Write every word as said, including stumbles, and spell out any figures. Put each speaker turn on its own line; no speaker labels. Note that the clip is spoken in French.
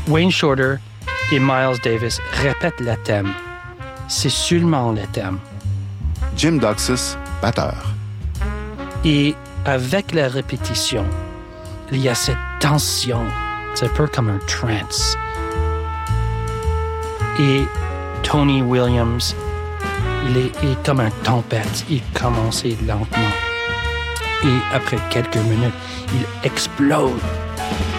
Wayne Shorter et Miles Davis répètent le thème. C'est seulement le thème.
Jim Doxis, batteur.
Et avec la répétition, il y a cette tension. C'est un peu comme un trance. Et Tony Williams, il est, il est comme une tempête. Il commence lentement. Et après quelques minutes, il explose.